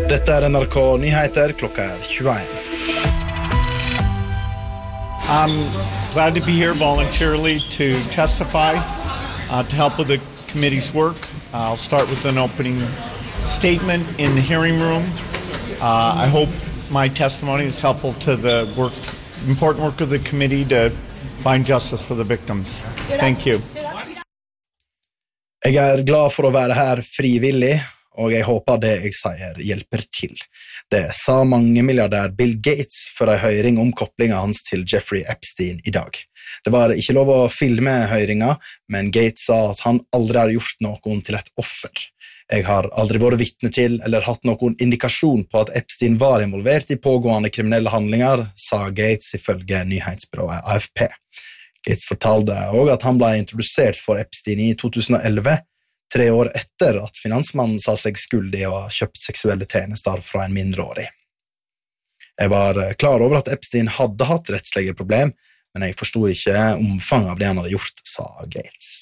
Dette NRK Nyheter, klokka 21. I'm glad to be here voluntarily to testify, to help with the committee's work. I'll start with an opening statement in the hearing room. I hope my testimony is helpful to the important work of the committee to find justice for the victims. Thank you. Jeg glad for å være her frivillig, og jeg håper det jeg sier hjelper til. Det sa mangemilliardær Bill Gates for en høring om koblingen hans til Jeffrey Epstein I dag. Det var ikke lov å filme høringen, men Gates sa at han aldri har gjort noen til et offer. Jeg har aldri vært vitne til eller hatt noen indikasjon på at Epstein var involvert I pågående kriminelle handlinger, sa Gates ifølge nyhetsbyrået AFP. Gates fortalte også at han ble introdusert for Epstein I 2011, 3 år etter at finansmannen sa seg skyldig å ha kjøpt seksuelle tjenester fra en mindreårig. Jeg var klar over at Epstein hadde hatt rettslige problem, men jeg forstod ikke omfanget av det han hadde gjort, sa Gates.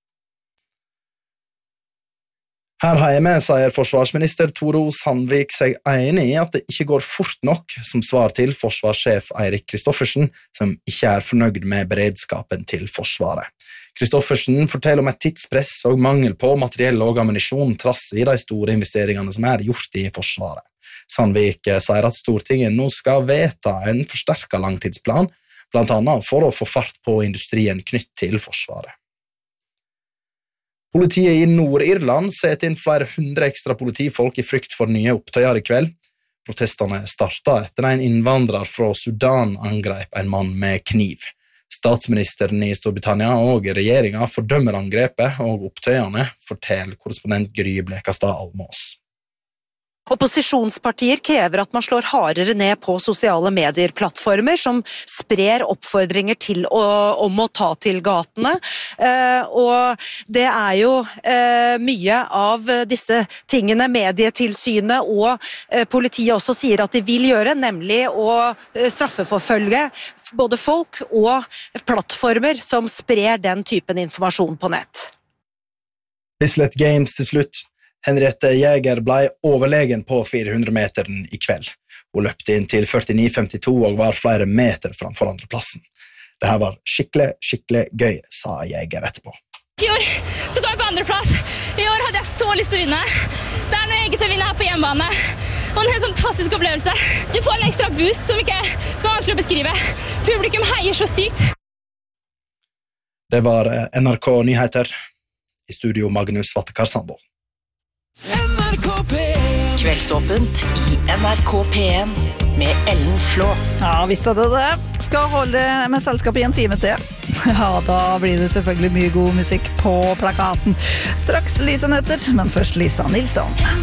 Her hjemme sier forsvarsminister Tore O. Sandvik seg enig I at det ikke går fort nok som svar til forsvarssjef Eirik Kristoffersen, som ikke fornøyd med beredskapen til forsvaret. Kristoffersen forteller om et tidspress og mangel på materiell og ammunisjon trass I de store investeringene som gjort I forsvaret. Sandvik sier at Stortinget nå skal vedta en forsterket langtidsplan, blant annet for å få fart på industrien knytt til forsvaret. Politiet I Nord-Irland setter inn flere 100 ekstra politifolk I frykt for nye opptøyer I kveld. Protestene startet etter en innvandrer fra Sudan angrep en mann med kniv. Statsministeren I Storbritannia og regjeringen fordømmer angrepet og opptøyene, forteller korrespondent Gry Blekastad Almås. Opposisjonspartier krever at man slår hardere ned på sosiale medier-plattformer som sprer oppfordringer til om å ta til gatene, og det jo mye av disse tingene medietilsynet og politiet også sier at de vil gjøre, nemlig å straffeforfølge både folk og plattformer som sprer den typen informasjon på nett. Bislett Games til slutt. Henriette Jäger ble overlegen på 400-meteren I kveld. Hun løpte inn til 49,52 og var flere meter framfor andreplassen. Det her var skikkelig gøy, sa Jäger etterpå. I år så kom jeg på andreplass. I år hadde jeg så lyst til å vinne. Det noe eget å vinne her på hjemmebane. Og en helt fantastisk opplevelse. Du får en ekstra boost som er vanskelig å beskrive. Publikum heier så sykt. Det var NRK Nyheter. I studio Magnus Vattekar Sandvold. Kveldsåpent I NRK P1 med Ellen Flå. Ja, visst det. Skal holde med selskap I en time til. Ja, da blir det selvfølgelig mye god musikk på plakaten. Straks Lisa Netter, men først Lisa Nilsson.